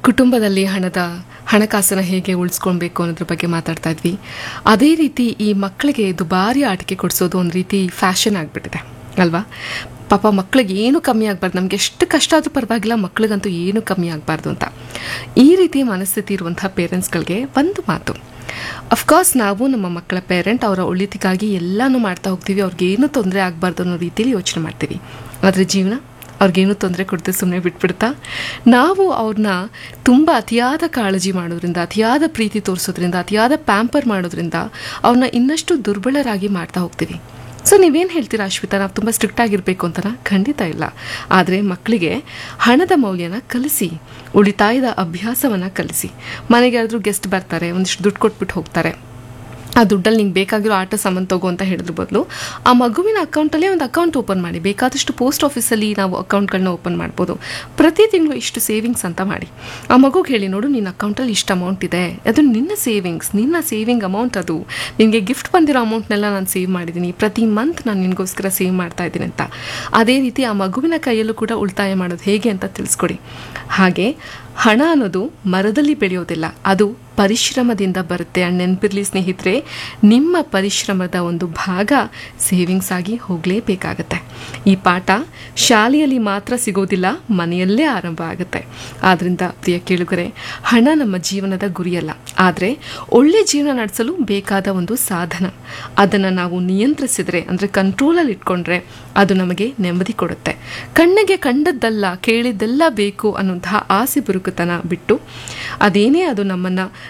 ಕುಟುಂಬದಲ್ಲಿ ಹಣಕಾಸನ್ನು ಹೇಗೆ ಉಳಿಸ್ಕೊಳ್ಬೇಕು ಅನ್ನೋದ್ರ ಬಗ್ಗೆ ಮಾತಾಡ್ತಾ ಇದ್ವಿ. ಅದೇ ರೀತಿ ಈ ಮಕ್ಕಳಿಗೆ ದುಬಾರಿ ಆಟಿಕೆ ಕೊಡಿಸೋದು ಒಂದು ರೀತಿ ಫ್ಯಾಷನ್ ಆಗಿಬಿಟ್ಟಿದೆ ಅಲ್ವಾ. ಪಾಪ ಮಕ್ಳಿಗೆ ಏನು ಕಮ್ಮಿ ಆಗಬಾರ್ದು, ನಮ್ಗೆ ಎಷ್ಟು ಕಷ್ಟ ಆದರೂ ಪರವಾಗಿಲ್ಲ, ಮಕ್ಳಿಗಂತೂ ಏನು ಕಮ್ಮಿ ಆಗಬಾರ್ದು ಅಂತ ಈ ರೀತಿ ಮನಸ್ಥಿತಿ ಇರುವಂತಹ ಪೇರೆಂಟ್ಸ್ಗಳಿಗೆ ಒಂದು ಮಾತು, ಅಫ್ಕೋರ್ಸ್ ನಾವು ನಮ್ಮ ಮಕ್ಕಳ ಪೇರೆಂಟ್, ಅವರ ಒಳಿತಿಗಾಗಿ ಎಲ್ಲನೂ ಮಾಡ್ತಾ ಹೋಗ್ತೀವಿ, ಅವ್ರಿಗೇನು ತೊಂದರೆ ಆಗಬಾರ್ದು ಅನ್ನೋ ರೀತಿಯಲ್ಲಿ ಯೋಚನೆ ಮಾಡ್ತೀವಿ. ಆದರೆ ಜೀವನ ಅವ್ರಿಗೇನು ತೊಂದರೆ ಕೊಡದೆ ಸುಮ್ಮನೆ ಬಿಟ್ಬಿಡ್ತಾ ನಾವು ಅವ್ರನ್ನ ತುಂಬ ಅತಿಯಾದ ಕಾಳಜಿ ಮಾಡೋದ್ರಿಂದ, ಅತಿಯಾದ ಪ್ರೀತಿ ತೋರಿಸೋದ್ರಿಂದ, ಅತಿಯಾದ ಪ್ಯಾಂಪರ್ ಮಾಡೋದ್ರಿಂದ ಅವ್ರನ್ನ ಇನ್ನಷ್ಟು ದುರ್ಬಲರಾಗಿ ಮಾಡ್ತಾ ಹೋಗ್ತೀವಿ. ಸೊ ನೀವೇನು ಹೇಳ್ತೀರಾ ಅಶ್ವಿತಾ, ನಾವು ತುಂಬ ಸ್ಟ್ರಿಕ್ಟ್ ಆಗಿರಬೇಕು ಅಂತನಾ? ಖಂಡಿತ ಇಲ್ಲ. ಆದರೆ ಮಕ್ಕಳಿಗೆ ಹಣದ ಮೌಲ್ಯನ ಕಲಿಸಿ, ಉಳಿತಾಯದ ಅಭ್ಯಾಸವನ್ನು ಕಲಿಸಿ. ಮನೆಗೆ ಯಾರಾದರೂ ಗೆಸ್ಟ್ ಬರ್ತಾರೆ, ಒಂದಿಷ್ಟು ದುಡ್ಡು ಕೊಟ್ಬಿಟ್ಟು ಹೋಗ್ತಾರೆ, ಆ ದುಡ್ಡಲ್ಲಿ ನಿಂಗೆ ಬೇಕಾಗಿರೋ ಆಟ ಸಾಮಾನು ತಗೋ ಅಂತ ಹೇಳಿದ್ರ ಬದಲು ಆ ಮಗುವಿನ ಅಕೌಂಟಲ್ಲೇ ಒಂದು ಅಕೌಂಟ್ ಓಪನ್ ಮಾಡಿ. ಬೇಕಾದಷ್ಟು ಪೋಸ್ಟ್ ಆಫೀಸಲ್ಲಿ ನಾವು ಅಕೌಂಟ್ಗಳನ್ನ ಓಪನ್ ಮಾಡ್ಬೋದು. ಪ್ರತಿ ತಿಂಗಳು ಇಷ್ಟು ಸೇವಿಂಗ್ಸ್ ಅಂತ ಮಾಡಿ ಆ ಮಗುಗೆ ಹೇಳಿ, ನೋಡು ನಿನ್ನ ಅಕೌಂಟಲ್ಲಿ ಇಷ್ಟು ಅಮೌಂಟ್ ಇದೆ, ಅದು ನಿನ್ನ ಸೇವಿಂಗ್ಸ್, ನಿನ್ನ ಸೇವಿಂಗ್ ಅಮೌಂಟ್, ಅದು ನಿನಗೆ ಗಿಫ್ಟ್ ಬಂದಿರೋ ಅಮೌಂಟ್ನೆಲ್ಲ ನಾನು ಸೇವ್ ಮಾಡಿದ್ದೀನಿ, ಪ್ರತಿ ಮಂತ್ ನಾನು ನಿನಗೋಸ್ಕರ ಸೇವ್ ಮಾಡ್ತಾ ಇದ್ದೀನಿ ಅಂತ. ಅದೇ ರೀತಿ ಆ ಮಗುವಿನ ಕೈಯಲ್ಲೂ ಕೂಡ ಉಳಿತಾಯ ಮಾಡೋದು ಹೇಗೆ ಅಂತ ತಿಳಿಸ್ಕೊಡಿ. ಹಾಗೆ ಹಣ ಅನ್ನೋದು ಮರದಲ್ಲಿ ಬೆಳೆಯೋದಿಲ್ಲ, ಅದು ಪರಿಶ್ರಮದಿಂದ ಬರುತ್ತೆ. ನೆನಪಿರಲಿ ಸ್ನೇಹಿತರೆ, ನಿಮ್ಮ ಪರಿಶ್ರಮದ ಒಂದು ಭಾಗ ಸೇವಿಂಗ್ಸ್ ಆಗಿ ಹೋಗಲೇಬೇಕಾಗತ್ತೆ. ಈ ಪಾಠ ಶಾಲೆಯಲ್ಲಿ ಮಾತ್ರ ಸಿಗೋದಿಲ್ಲ, ಮನೆಯಲ್ಲೇ ಆರಂಭ ಆಗುತ್ತೆ. ಆದ್ದರಿಂದ ಪ್ರಿಯ ಕೇಳುಗರೆ, ಹಣ ನಮ್ಮ ಜೀವನದ ಗುರಿಯಲ್ಲ, ಆದರೆ ಒಳ್ಳೆ ಜೀವನ ನಡೆಸಲು ಬೇಕಾದ ಒಂದು ಸಾಧನ. ಅದನ್ನು ನಾವು ನಿಯಂತ್ರಿಸಿದರೆ, ಅಂದರೆ ಕಂಟ್ರೋಲಲ್ಲಿ ಇಟ್ಕೊಂಡ್ರೆ, ಅದು ನಮಗೆ ನೆಮ್ಮದಿ ಕೊಡುತ್ತೆ. ಕಣ್ಣಿಗೆ ಕಂಡದ್ದಲ್ಲ, ಕೇಳಿದ್ದೆಲ್ಲ ಬೇಕು ಅನ್ನುವಂತಹ ಆಸೆ ಬುರುಕುತನ ಬಿಟ್ಟು, ಅದೇನೇ ಅದು ನಮ್ಮನ್ನು